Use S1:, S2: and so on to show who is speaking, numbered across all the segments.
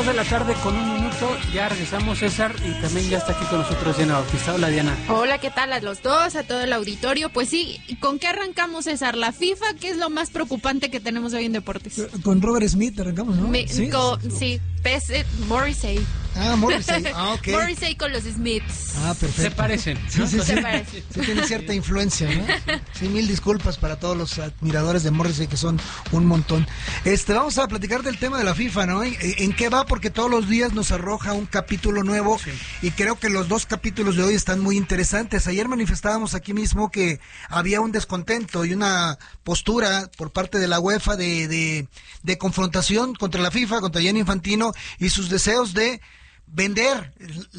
S1: de la tarde con 1 minuto, ya regresamos, César, y también ya está aquí con nosotros Diana Bautista. Hola, Diana.
S2: Hola, ¿qué tal a los dos, a todo el auditorio? Pues sí, ¿con qué arrancamos, César? ¿La FIFA? ¿Qué es lo más preocupante que tenemos hoy en deportes?
S3: Con Robert Smith arrancamos, ¿no?
S2: Sí, Morrissey.
S3: Morrissey, ok.
S2: Morrissey con los Smiths.
S3: Perfecto.
S1: Se parecen, ¿no?
S3: Sí.
S2: Se parecen.
S3: Sí, tiene cierta influencia, ¿no? Sí, mil disculpas para todos los admiradores de Morrissey, que son un montón. Vamos a platicar del tema de la FIFA, ¿no? ¿En qué va? Porque todos los días nos arroja un capítulo nuevo, sí. Y creo que los dos capítulos de hoy están muy interesantes. Ayer manifestábamos aquí mismo que había un descontento y una postura por parte de la UEFA de confrontación contra la FIFA, contra Gianni Infantino y sus deseos de vender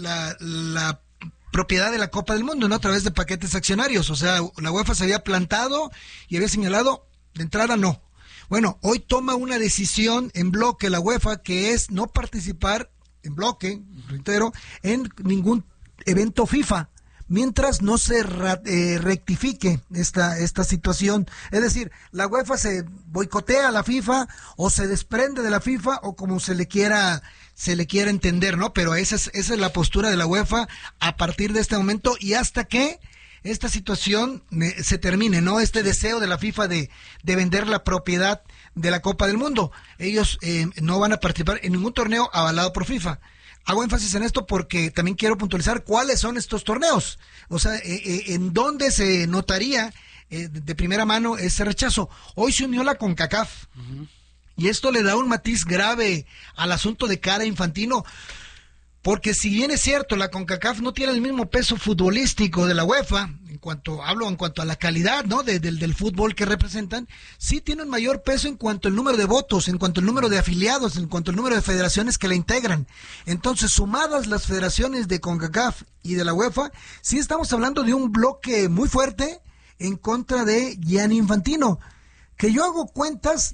S3: la propiedad de la Copa del Mundo, ¿no? A través de paquetes accionarios. O sea, la UEFA se había plantado y había señalado, de entrada no. Bueno, hoy toma una decisión en bloque la UEFA, que es no participar en bloque, reitero, en ningún evento FIFA, mientras no se rectifique esta situación. Es decir, la UEFA se boicotea a la FIFA, o se desprende de la FIFA, o como se le quiera entender, ¿no? Pero esa es la postura de la UEFA a partir de este momento, y hasta que esta situación se termine, ¿no? Este deseo de la FIFA de vender la propiedad de la Copa del Mundo. Ellos no van a participar en ningún torneo avalado por FIFA. Hago énfasis en esto porque también quiero puntualizar cuáles son estos torneos. O sea, en dónde se notaría de primera mano ese rechazo. Hoy se unió la CONCACAF. Uh-huh. Y esto le da un matiz grave al asunto de cara a Infantino. Porque si bien es cierto, la CONCACAF no tiene el mismo peso futbolístico de la UEFA, en cuanto a la calidad, ¿no? del fútbol que representan, sí tiene un mayor peso en cuanto al número de votos, en cuanto al número de afiliados, en cuanto al número de federaciones que la integran. Entonces, sumadas las federaciones de CONCACAF y de la UEFA, sí estamos hablando de un bloque muy fuerte en contra de Gianni Infantino. Que yo hago cuentas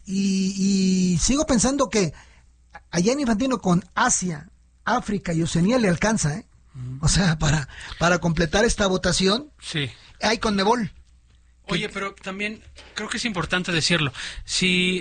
S3: y sigo pensando que a Gianni Infantino con Asia, África y Oceanía le alcanza, ¿eh? O sea, para completar esta votación,
S1: sí.
S3: Hay CONMEBOL.
S1: Oye, pero también creo que es importante decirlo. Si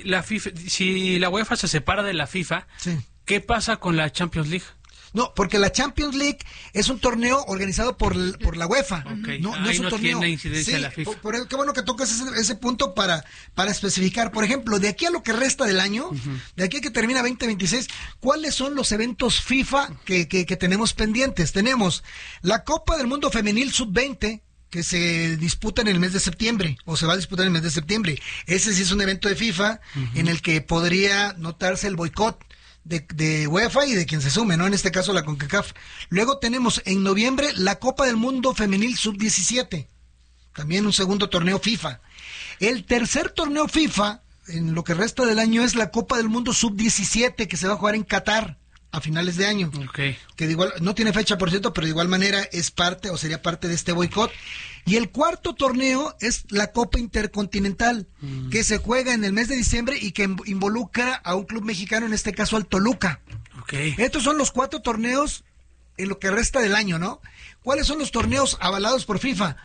S1: la UEFA se separa de la FIFA, sí. ¿Qué pasa con la Champions League?
S3: No, porque la Champions League es un torneo organizado por la UEFA.
S1: Okay.
S3: No es un torneo.
S1: Tiene incidencia
S3: sí,
S1: la FIFA.
S3: Qué bueno que tocas ese punto para especificar. Por ejemplo, de aquí a lo que resta del año, uh-huh. De aquí a que termina 2026, ¿cuáles son los eventos FIFA que tenemos pendientes? Tenemos la Copa del Mundo Femenil Sub-20, que se disputa en el mes de septiembre, o se va a disputar en el mes de septiembre. Ese sí es un evento de FIFA, uh-huh. En el que podría notarse el boicot de UEFA y de quien se sume, ¿no? En este caso la CONCACAF. Luego tenemos en noviembre la Copa del Mundo Femenil Sub-17, también un segundo torneo FIFA. El tercer torneo FIFA, en lo que resta del año, es la Copa del Mundo Sub-17, que se va a jugar en Qatar a finales de año.
S1: Okay.
S3: Que de igual, no tiene fecha, por cierto, pero de igual manera es parte, o sería parte de este boicot. Y el cuarto torneo es la Copa Intercontinental, que se juega en el mes de diciembre y que involucra a un club mexicano, en este caso al Toluca.
S1: Okay.
S3: Estos son los 4 torneos en lo que resta del año, ¿no? ¿Cuáles son los torneos avalados por FIFA?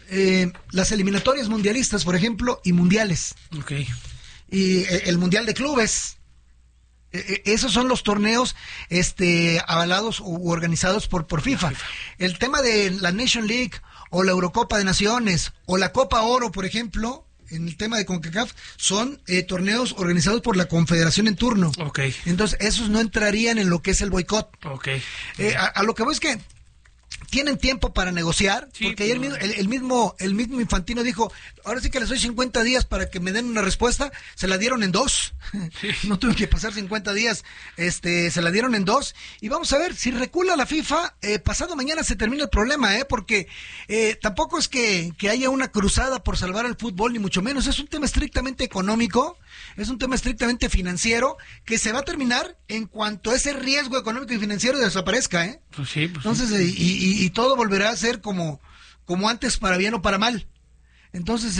S3: Las eliminatorias mundialistas, por ejemplo, y mundiales.
S1: Okay.
S3: Y el Mundial de Clubes. Esos son los torneos avalados u organizados por FIFA. El tema de la Nation League o la Eurocopa de Naciones o la Copa Oro, por ejemplo, en el tema de CONCACAF, son torneos organizados por la Confederación en turno.
S1: Okay.
S3: Entonces, esos no entrarían en lo que es el boicot.
S1: Okay.
S3: A lo que voy es que tienen tiempo para negociar, sí, porque ayer el mismo Infantino dijo, ahora sí que les doy 50 días para que me den una respuesta. Se la dieron en 2, sí. No tuve que pasar 50 días, se la dieron en 2, y vamos a ver si recula la FIFA. Pasado mañana se termina el problema, porque tampoco es que haya una cruzada por salvar al fútbol, ni mucho menos. Es un tema estrictamente económico, es un tema estrictamente financiero, que se va a terminar en cuanto ese riesgo económico y financiero desaparezca,
S1: Pues sí, pues
S3: entonces,
S1: sí.
S3: Y todo volverá a ser como antes, para bien o para mal. Entonces,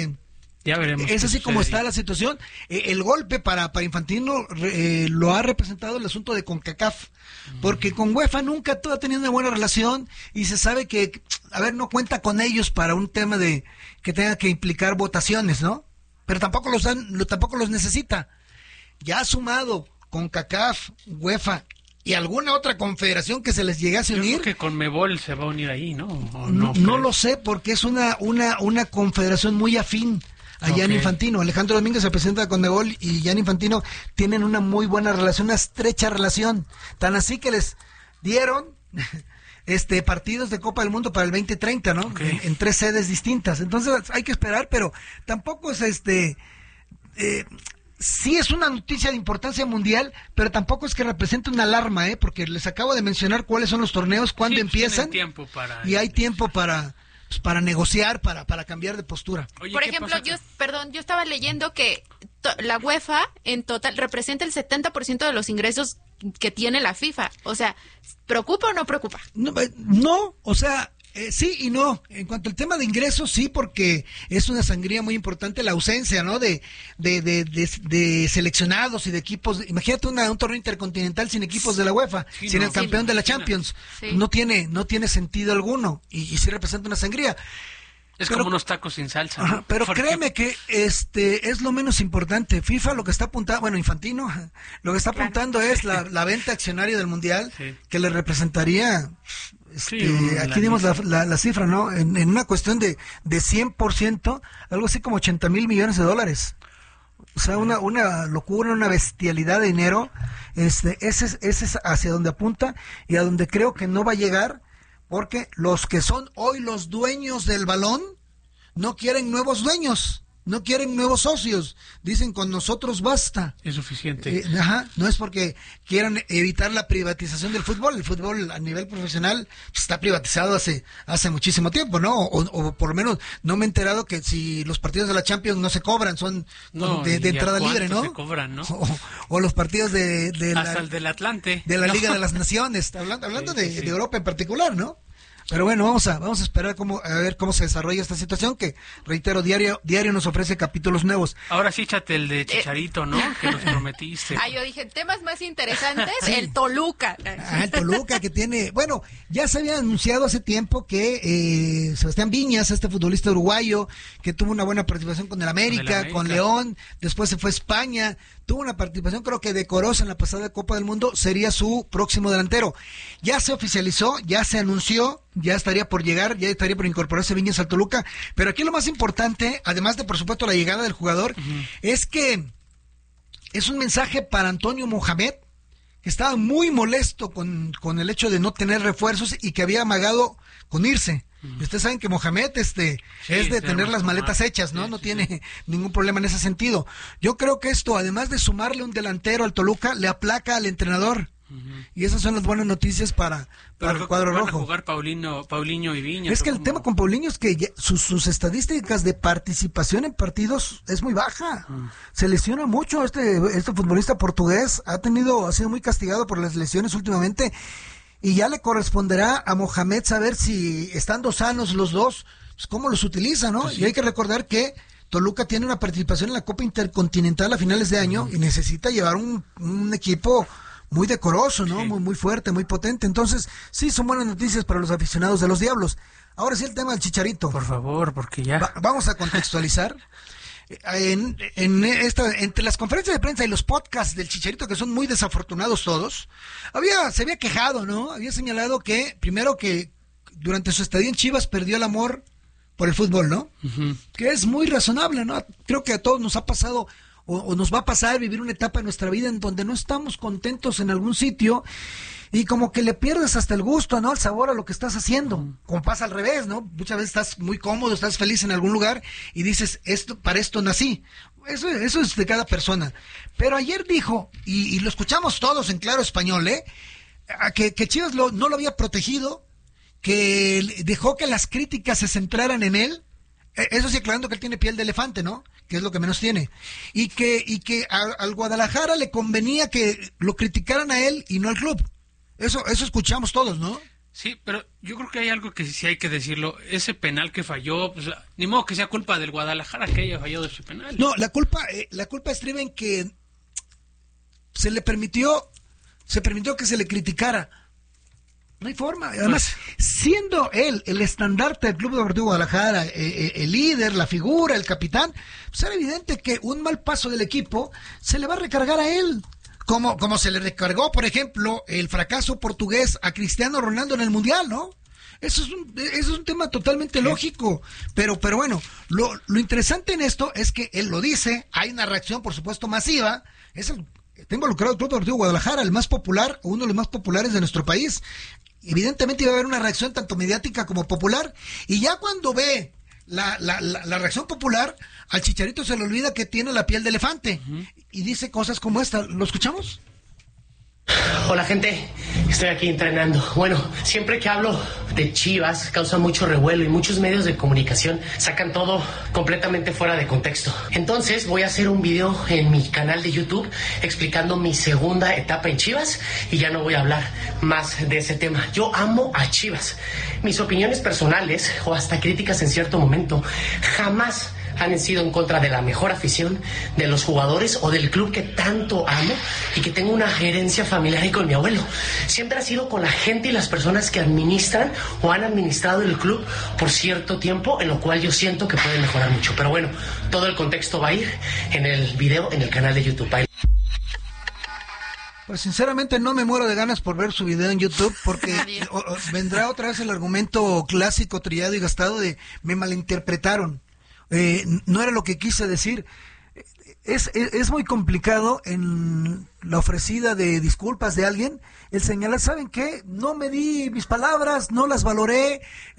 S1: ya veremos.
S3: Es así como está la situación. El golpe para Infantino lo ha representado el asunto de CONCACAF, porque con UEFA nunca ha tenido una buena relación, y se sabe que, no cuenta con ellos para un tema de que tenga que implicar votaciones, ¿no? Pero tampoco los necesita. Ya ha sumado CONCACAF, UEFA y alguna otra confederación que se les llegase a unir.
S1: Yo creo que Conmebol se va a unir ahí, ¿no?
S3: No lo sé, porque es una confederación muy afín a Gianni Infantino. Alejandro Domínguez, el presidente de Conmebol, y Gianni Infantino tienen una muy buena relación, una estrecha relación, tan así que les dieron partidos de Copa del Mundo para el 2030, ¿no?
S1: Okay.
S3: En 3 sedes distintas. Entonces hay que esperar, pero tampoco es sí es una noticia de importancia mundial, pero tampoco es que represente una alarma, porque les acabo de mencionar cuáles son los torneos, cuándo empiezan,
S1: tiempo para
S3: y hay tiempo para negociar, para cambiar de postura.
S2: Oye, por ejemplo, yo estaba leyendo que la UEFA en total representa el 70% de los ingresos que tiene la FIFA. O sea, ¿preocupa o no preocupa?
S3: No, o sea, sí y no. En cuanto al tema de ingresos, sí, porque es una sangría muy importante la ausencia, ¿no? De seleccionados y de equipos. Imagínate un torneo intercontinental sin equipos de la UEFA, sin el campeón de la Champions. Sí. No tiene sentido alguno y sí representa una sangría.
S1: Es como unos tacos sin salsa. ¿No?
S3: Ajá, pero créeme que es lo menos importante. FIFA lo que está apuntando, bueno, Infantino, lo que está apuntando es la venta accionaria del Mundial, que le representaría, aquí dimos la cifra, ¿no? En una cuestión de 100%, algo así como $80 mil millones. O sea, una locura, una bestialidad de dinero. Ese es hacia donde apunta y a donde creo que no va a llegar. Porque los que son hoy los dueños del balón no quieren nuevos dueños, no quieren nuevos socios. Dicen, con nosotros basta.
S1: Es suficiente.
S3: No es porque quieran evitar la privatización del fútbol. El fútbol a nivel profesional está privatizado hace muchísimo tiempo, ¿no? O por lo menos no me he enterado que si los partidos de la Champions no se cobran, son de entrada libre, ¿no?
S1: Se cobran, ¿no?
S3: O los partidos
S1: hasta el del Atlante.
S3: De la Liga de las Naciones, hablando de Europa en particular, ¿no? Pero bueno, vamos a esperar a ver cómo se desarrolla esta situación, que, reitero, diario nos ofrece capítulos nuevos.
S1: Ahora sí, échate el de Chicharito, ¿no? Que nos prometiste.
S2: Yo dije, temas más interesantes, el Toluca.
S3: El Toluca, que tiene, bueno, ya se había anunciado hace tiempo que Sebastián Viñas, este futbolista uruguayo, que tuvo una buena participación con el América, con León, después se fue a España, tuvo una participación creo que decorosa en la pasada Copa del Mundo, sería su próximo delantero. Ya se oficializó, ya se anunció, ya estaría por llegar, ya estaría por incorporarse Viñas al Toluca, pero aquí lo más importante, además de por supuesto la llegada del jugador, es que es un mensaje para Antonio Mohamed, que estaba muy molesto con el hecho de no tener refuerzos y que había amagado con irse. Y ustedes saben que Mohamed es de tener las maletas hechas, ¿no? No tiene ningún problema en ese sentido. Yo creo que esto, además de sumarle un delantero al Toluca, le aplaca al entrenador. Y esas son las buenas noticias para el cuadro rojo.
S1: Van a jugar Paulinho y Viñas.
S3: Es que el tema con Paulinho es que sus estadísticas de participación en partidos es muy baja. Se lesiona mucho este futbolista portugués. Ha sido muy castigado por las lesiones últimamente. Y ya le corresponderá a Mohamed saber si, estando sanos los dos, pues cómo los utiliza, ¿no? Pues sí. Y hay que recordar que Toluca tiene una participación en la Copa Intercontinental a finales de año y necesita llevar un equipo muy decoroso, ¿no? Sí. Muy fuerte, muy potente. Entonces, sí, son buenas noticias para los aficionados de los Diablos. Ahora sí el tema del Chicharito.
S1: Por favor, porque ya...
S3: Vamos a contextualizar. Entre las conferencias de prensa y los podcasts del Chicharito, que son muy desafortunados todos, se había quejado, ¿no? Había señalado que, primero, que durante su estadía en Chivas perdió el amor por el fútbol, ¿no? Que es muy razonable, ¿no? Creo que a todos nos ha pasado o nos va a pasar vivir una etapa en nuestra vida en donde no estamos contentos en algún sitio y como que le pierdes hasta el gusto, ¿no? El sabor a lo que estás haciendo. Como pasa al revés, ¿no? Muchas veces estás muy cómodo, estás feliz en algún lugar y dices, para esto nací. Eso es de cada persona. Pero ayer dijo, y lo escuchamos todos en claro español, que Chivas no lo había protegido, que dejó que las críticas se centraran en él. Eso sí, aclarando que él tiene piel de elefante, ¿no? Que es lo que menos tiene. Y que al Guadalajara le convenía que lo criticaran a él y no al club. Eso escuchamos todos, ¿no?
S1: Sí, pero yo creo que hay algo que sí hay que decirlo. Ese penal que falló, pues, ni modo que sea culpa del Guadalajara que haya fallado ese penal.
S3: No, la culpa estriba en que se permitió que se le criticara. No hay forma. Además, siendo él el estandarte del Club Deportivo Guadalajara, el líder, la figura, el capitán, pues era evidente que un mal paso del equipo se le va a recargar a él. como se le recargó, por ejemplo, el fracaso portugués a Cristiano Ronaldo en el Mundial, ¿no? Eso es un tema totalmente lógico, pero bueno, lo interesante en esto es que él lo dice, hay una reacción, por supuesto, masiva, está involucrado el Club Deportivo Guadalajara, el más popular, o uno de los más populares de nuestro país. Evidentemente iba a haber una reacción tanto mediática como popular, y ya cuando ve la reacción popular, al Chicharito se le olvida que tiene la piel de elefante, y dice cosas como esta. ¿Lo escuchamos?
S4: Hola gente, estoy aquí entrenando. Bueno, siempre que hablo de Chivas causa mucho revuelo y muchos medios de comunicación sacan todo completamente fuera de contexto. Entonces voy a hacer un video en mi canal de YouTube explicando mi segunda etapa en Chivas y ya no voy a hablar más de ese tema. Yo amo a Chivas. Mis opiniones personales o hasta críticas en cierto momento jamás han sido en contra de la mejor afición, de los jugadores o del club que tanto amo y que tengo una herencia familiar y con mi abuelo. Siempre ha sido con la gente y las personas que administran o han administrado el club por cierto tiempo, en lo cual yo siento que puede mejorar mucho. Pero bueno, todo el contexto va a ir en el video en el canal de YouTube.
S3: Pues sinceramente no me muero de ganas por ver su video en YouTube, porque vendrá otra vez el argumento clásico, trillado y gastado de me malinterpretaron. No era lo que quise decir. Es muy complicado en la ofrecida de disculpas de alguien el señalar, ¿saben qué? No me di mis palabras, no las valoré,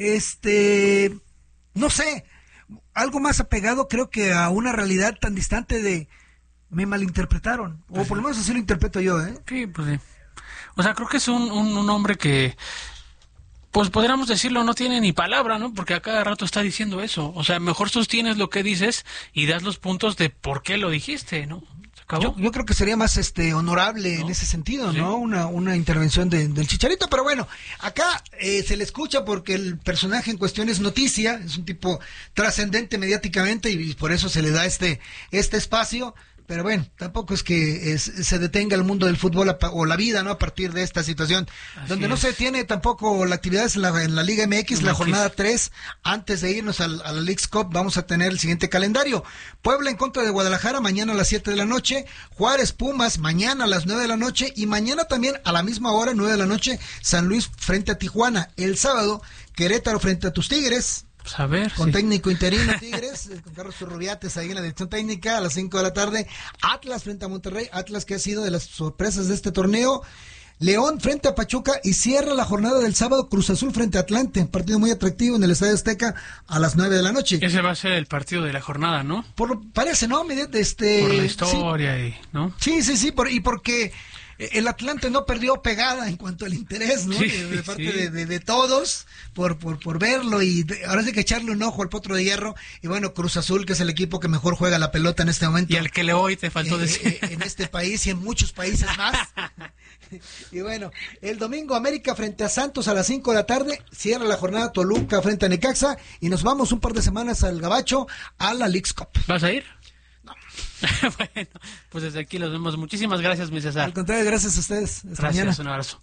S3: no sé, algo más apegado creo que a una realidad tan distante de me malinterpretaron, o por lo menos así lo interpreto yo, ¿eh?
S1: Sí, pues sí. O sea, creo que es un hombre que, pues podríamos decirlo, no tiene ni palabra, ¿no? Porque a cada rato está diciendo eso. O sea, mejor sostienes lo que dices y das los puntos de por qué lo dijiste, ¿no? ¿Se acabó?
S3: Yo creo que sería más honorable, ¿no?, en ese sentido, ¿sí?, ¿no? Una intervención del Chicharito, pero bueno, acá se le escucha porque el personaje en cuestión es noticia, es un tipo trascendente mediáticamente y por eso se le da este espacio. Pero bueno, tampoco es que se detenga el mundo del fútbol o la vida, ¿no?, a partir de esta situación. Así donde no se tiene tampoco la actividad en la Liga MX, la jornada 3. Antes de irnos a la Leagues Cup, vamos a tener el siguiente calendario. Puebla en contra de Guadalajara, mañana a las 7 de la noche. Juárez Pumas, mañana a las 9 de la noche. Y mañana también a la misma hora, 9 de la noche, San Luis frente a Tijuana. El sábado, Querétaro frente a tus Tigres.
S1: Pues a ver,
S3: con técnico interino Tigres, con Carlos Turrubiates ahí en la dirección técnica a las 5 de la tarde. Atlas frente a Monterrey, Atlas que ha sido de las sorpresas de este torneo. León frente a Pachuca y cierra la jornada del sábado Cruz Azul frente a Atlante, un partido muy atractivo en el Estadio Azteca a las 9 de la noche.
S1: Ese va a ser el partido de la jornada, ¿no?
S3: Parece, ¿no?
S1: Por la historia, sí. ¿No?
S3: Sí, porque el Atlante no perdió pegada en cuanto al interés, ¿no?
S1: Sí,
S3: de parte de todos por verlo y ahora sí que echarle un ojo al Potro de Hierro. Y bueno, Cruz Azul, que es el equipo que mejor juega la pelota en este momento.
S1: Y al que le hoy te faltó decir.
S3: En este país y en muchos países más. Y bueno, el domingo América frente a Santos a las 5 de la tarde, cierra la jornada Toluca frente a Necaxa y nos vamos un par de semanas al Gabacho a la Leagues Cup.
S1: ¿Vas a ir? No. Bueno, pues desde aquí los vemos. Muchísimas gracias, mi César.
S3: Al contrario, gracias a ustedes. Hasta
S1: gracias,
S3: mañana.
S1: Un abrazo.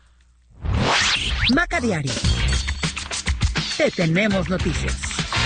S5: Maca Diario. Te tenemos noticias.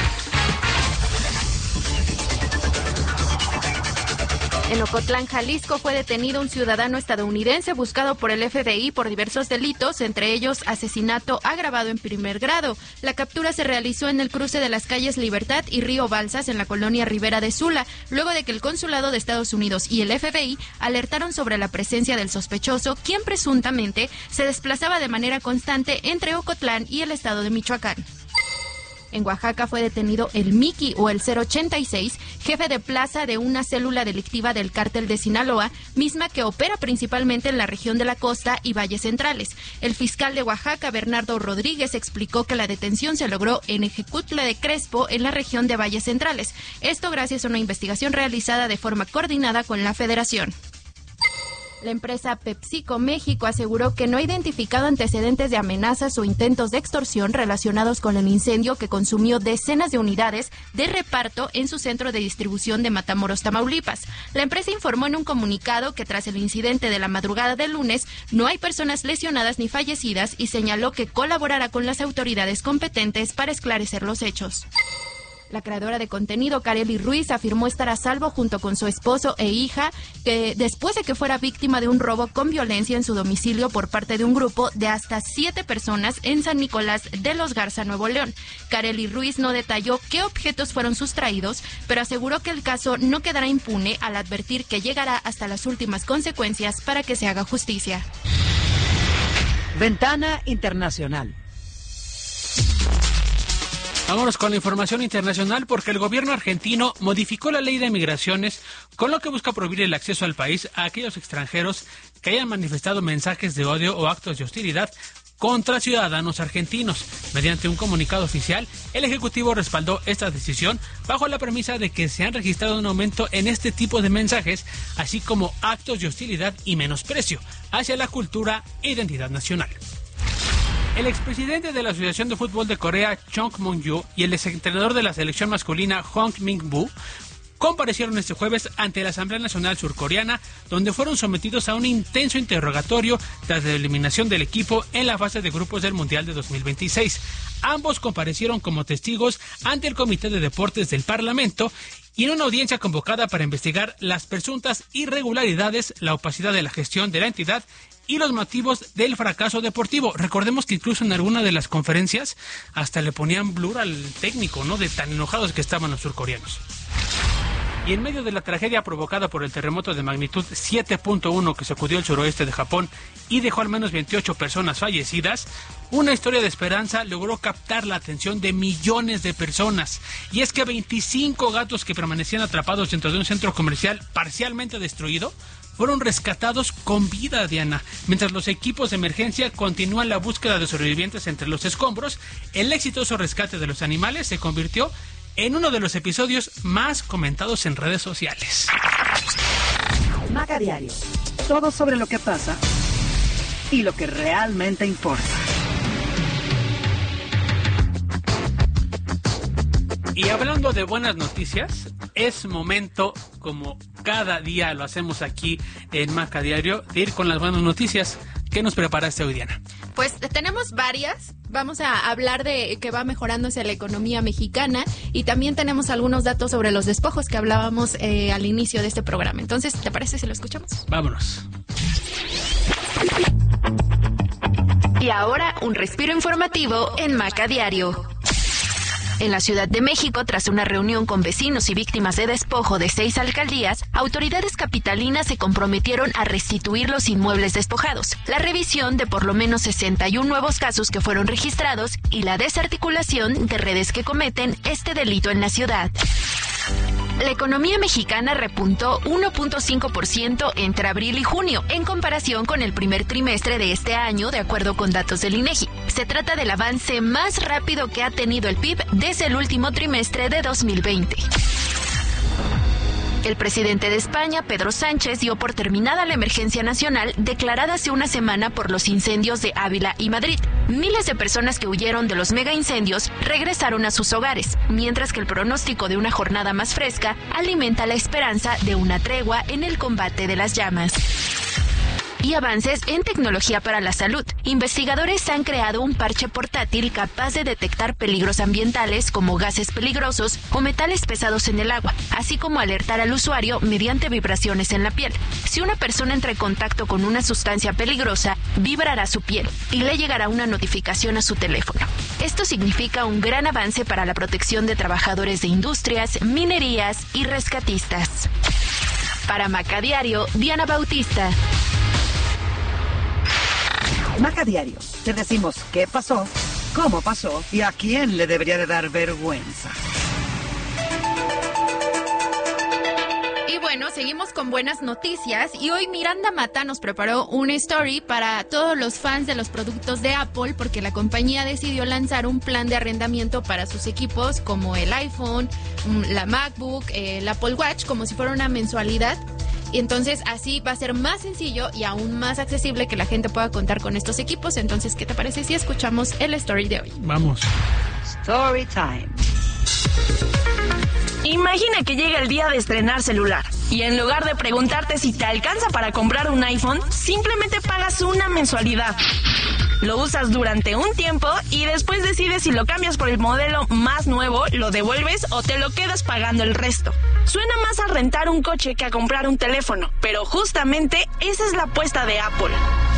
S2: En Ocotlán, Jalisco, fue detenido un ciudadano estadounidense buscado por el FBI por diversos delitos, entre ellos asesinato agravado en primer grado. La captura se realizó en el cruce de las calles Libertad y Río Balsas en la colonia Rivera de Sula, luego de que el Consulado de Estados Unidos y el FBI alertaron sobre la presencia del sospechoso, quien presuntamente se desplazaba de manera constante entre Ocotlán y el estado de Michoacán. En Oaxaca fue detenido el Miki o el 086, jefe de plaza de una célula delictiva del cártel de Sinaloa, misma que opera principalmente en la región de la costa y valles centrales. El fiscal de Oaxaca, Bernardo Rodríguez, explicó que la detención se logró en Ejecutla de Crespo, en la región de valles centrales. Esto gracias a una investigación realizada de forma coordinada con la Federación. La empresa PepsiCo México aseguró que no ha identificado antecedentes de amenazas o intentos de extorsión relacionados con el incendio que consumió decenas de unidades de reparto en su centro de distribución de Matamoros, Tamaulipas. La empresa informó en un comunicado que tras el incidente de la madrugada del lunes no hay personas lesionadas ni fallecidas y señaló que colaborará con las autoridades competentes para esclarecer los hechos. La creadora de contenido, Karely Ruiz, afirmó estar a salvo junto con su esposo e hija que después de que fuera víctima de un robo con violencia en su domicilio por parte de un grupo de hasta 7 personas en San Nicolás de los Garza, Nuevo León. Karely Ruiz no detalló qué objetos fueron sustraídos, pero aseguró que el caso no quedará impune al advertir que llegará hasta las últimas consecuencias para que se haga justicia.
S5: Ventana Internacional.
S1: Vámonos con la información internacional porque el gobierno argentino modificó la ley de migraciones con lo que busca prohibir el acceso al país a aquellos extranjeros que hayan manifestado mensajes de odio o actos de hostilidad contra ciudadanos argentinos. Mediante un comunicado oficial, el Ejecutivo respaldó esta decisión bajo la premisa de que se han registrado un aumento en este tipo de mensajes, así como actos de hostilidad y menosprecio hacia la cultura e identidad nacional. El expresidente de la Asociación de Fútbol de Corea, Chung Moon-yu, y el exentrenador de la selección masculina, Hong Min-bu, comparecieron este jueves ante la Asamblea Nacional Surcoreana, donde fueron sometidos a un intenso interrogatorio tras la eliminación del equipo en la fase de grupos del Mundial de 2026. Ambos comparecieron como testigos ante el Comité de Deportes del Parlamento y en una audiencia convocada para investigar las presuntas irregularidades, la opacidad de la gestión de la entidad y los motivos del fracaso deportivo. Recordemos que incluso en alguna de las conferencias hasta le ponían blur al técnico, ¿no? De tan enojados que estaban los surcoreanos. Y en medio de la tragedia provocada por el terremoto de magnitud 7.1 que sacudió el suroeste de Japón y dejó al menos 28 personas fallecidas, una historia de esperanza logró captar la atención de millones de personas. Y es que 25 gatos que permanecían atrapados dentro de un centro comercial parcialmente destruido fueron rescatados con vida, Diana. Mientras los equipos de emergencia continúan la búsqueda de sobrevivientes entre los escombros, el exitoso rescate de los animales se convirtió en uno de los episodios más comentados en redes sociales.
S5: Maca Diario. Todo sobre lo que pasa y lo que realmente importa.
S1: Y hablando de buenas noticias, es momento, como cada día lo hacemos aquí en Maca Diario, de ir con las buenas noticias. ¿Qué nos preparaste hoy, Diana?
S2: Pues tenemos varias. Vamos a hablar de que va mejorándose la economía mexicana y también tenemos algunos datos sobre los despojos que hablábamos al inicio de este programa. Entonces, ¿te parece si lo escuchamos?
S1: Vámonos.
S2: Y ahora, un respiro informativo en Maca Diario. En la Ciudad de México, tras una reunión con vecinos y víctimas de despojo de 6 alcaldías, autoridades capitalinas se comprometieron a restituir los inmuebles despojados, la revisión de por lo menos 61 nuevos casos que fueron registrados y la desarticulación de redes que cometen este delito en la ciudad. La economía mexicana repuntó 1.5% entre abril y junio, en comparación con el primer trimestre de este año, de acuerdo con datos del INEGI. Se trata del avance más rápido que ha tenido el PIB desde el último trimestre de 2020. El presidente de España, Pedro Sánchez, dio por terminada la emergencia nacional declarada hace una semana por los incendios de Ávila y Madrid. Miles de personas que huyeron de los megaincendios regresaron a sus hogares, mientras que el pronóstico de una jornada más fresca alimenta la esperanza de una tregua en el combate de las llamas. Y avances en tecnología para la salud. Investigadores han creado un parche portátil capaz de detectar peligros ambientales como gases peligrosos o metales pesados en el agua, así como alertar al usuario mediante vibraciones en la piel. Si una persona entra en contacto con una sustancia peligrosa, vibrará su piel y le llegará una notificación a su teléfono. Esto significa un gran avance para la protección de trabajadores de industrias, minerías y rescatistas. Para Maca Diario, Diana Bautista.
S5: Maca Diario. Te decimos qué pasó, cómo pasó y a quién le debería de dar vergüenza.
S2: Y bueno, seguimos con buenas noticias y hoy Miranda Mata nos preparó una story para todos los fans de los productos de Apple porque la compañía decidió lanzar un plan de arrendamiento para sus equipos como el iPhone, la MacBook, el Apple Watch, como si fuera una mensualidad. Y entonces así va a ser más sencillo y aún más accesible que la gente pueda contar con estos equipos. Entonces, ¿qué te parece si escuchamos el story de hoy?
S1: Vamos.
S5: Story time.
S6: Imagina que llega el día de estrenar celular y en lugar de preguntarte si te alcanza para comprar un iPhone, simplemente pagas una mensualidad. Lo usas durante un tiempo y después decides si lo cambias por el modelo más nuevo, lo devuelves o te lo quedas pagando el resto. Suena más a rentar un coche que a comprar un teléfono, pero justamente esa es la apuesta de Apple.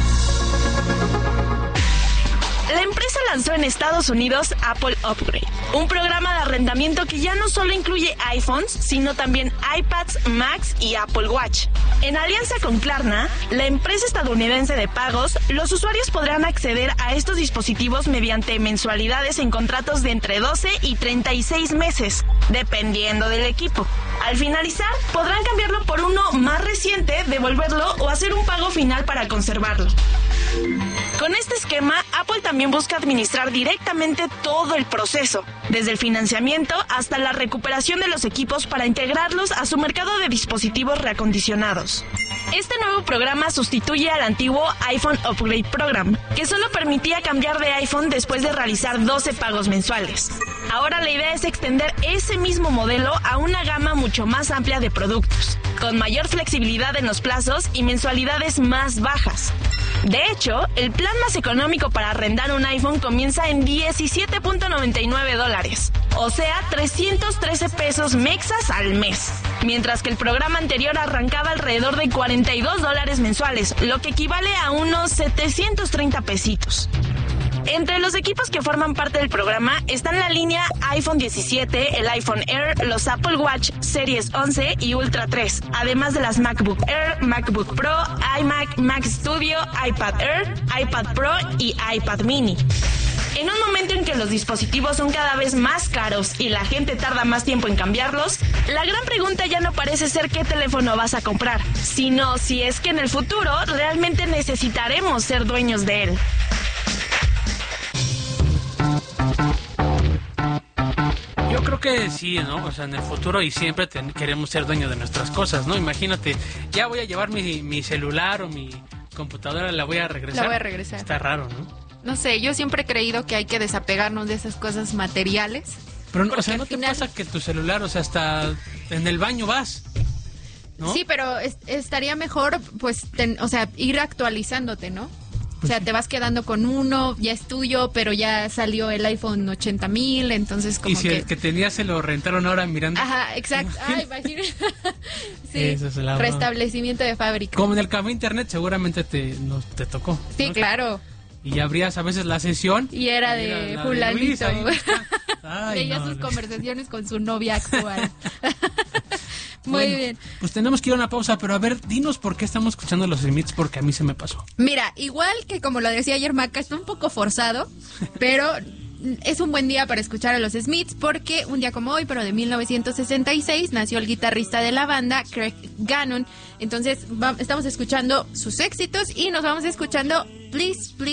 S6: La empresa lanzó en Estados Unidos Apple Upgrade, un programa de arrendamiento que ya no solo incluye iPhones, sino también iPads, Macs y Apple Watch. En alianza con Klarna, la empresa estadounidense de pagos, los usuarios podrán acceder a estos dispositivos mediante mensualidades en contratos de entre 12 y 36 meses, dependiendo del equipo. Al finalizar, podrán cambiarlo por uno más reciente, devolverlo o hacer un pago final para conservarlo. Con este esquema, Apple también busca administrar directamente todo el proceso, desde el financiamiento hasta la recuperación de los equipos para integrarlos a su mercado de dispositivos reacondicionados. Este nuevo programa sustituye al antiguo iPhone Upgrade Program, que solo permitía cambiar de iPhone después de realizar 12 pagos mensuales. Ahora la idea es extender ese mismo modelo a una gama mucho más amplia de productos, con mayor flexibilidad en los plazos y mensualidades más bajas. De hecho, el plan más económico para arrendar un iPhone comienza en $17.99, o sea, 313 pesos mexas al mes, mientras que el programa anterior arrancaba alrededor de $42 mensuales, lo que equivale a unos 730 pesitos. Entre los equipos que forman parte del programa están la línea iPhone 17, el iPhone Air, los Apple Watch Series 11 y Ultra 3, además de las MacBook Air, MacBook Pro, iMac, Mac Studio, iPad Air, iPad Pro y iPad Mini. En un momento en que los dispositivos son cada vez más caros y la gente tarda más tiempo en cambiarlos, la gran pregunta ya no parece ser qué teléfono vas a comprar, sino si es que en el futuro realmente necesitaremos ser dueños de él.
S1: Yo creo que sí, ¿no? O sea, en el futuro y siempre queremos ser dueños de nuestras cosas, ¿no? Imagínate, ya voy a llevar mi celular o mi computadora, la voy a regresar.
S2: La voy a regresar.
S1: Está raro, ¿no?
S2: No sé, yo siempre he creído que hay que desapegarnos de esas cosas materiales.
S1: Pero, o sea, ¿no
S2: al
S1: te pasa que tu celular, o sea, hasta en el baño vas, ¿no?
S2: Sí, pero estaría mejor, pues, o sea, ir actualizándote, ¿no? O sea, te vas quedando con uno, ya es tuyo, pero ya salió el iPhone 80,000, entonces como
S1: y si el que tenía se lo rentaron ahora mirando.
S2: Ajá, exacto. Ay, imagínate. Sí,
S1: eso es la
S2: restablecimiento de fábrica.
S1: Como en el café internet seguramente te tocó.
S2: Sí,
S1: ¿no?
S2: Claro.
S1: Y abrías a veces la sesión.
S2: Y era de fulanito. Leía sus
S1: no.
S2: conversaciones con su novia actual. Muy
S1: Bueno,
S2: bien.
S1: Pues tenemos que ir a una pausa, pero a ver, dinos por qué estamos escuchando los Smiths, porque a mí se me pasó.
S2: Mira, igual que como lo decía ayer Maca, está un poco forzado, pero es un buen día para escuchar a los Smiths porque un día como hoy, pero de 1966, nació el guitarrista de la banda, Craig Gannon. Entonces estamos escuchando sus éxitos y nos vamos escuchando Please, Please.